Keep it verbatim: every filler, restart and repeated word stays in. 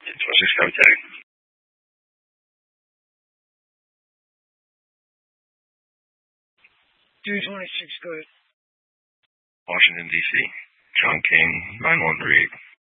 four six contact. two twenty-six, go ahead. Washington, D C John King, nine one three eight.